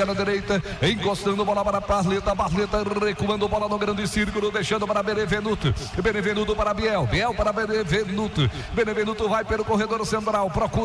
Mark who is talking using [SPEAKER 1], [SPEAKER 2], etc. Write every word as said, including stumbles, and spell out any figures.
[SPEAKER 1] chega na direita, encostando bola para Barleta, Barleta recuando bola no grande círculo, deixando para Benevenuto, Benevenuto para Biel, Biel para Benevenuto, Benevenuto vai pelo corredor central, procura